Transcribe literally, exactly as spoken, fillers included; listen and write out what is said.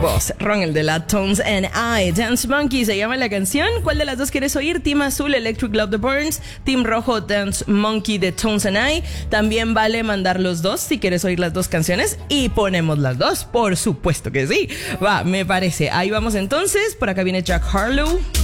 voz. Ron, el de la Tones and I. Dance Monkey se llama la canción. ¿Cuál de las dos quieres oír? Team Azul, Electric Love the Burns. Team Rojo, Dance Monkey de Tones and I. También vale mandar los dos si quieres oír las dos canciones. Y ponemos las dos, por supuesto que sí. Va, me parece. Ahí vamos entonces. Por acá viene Jack Harlow.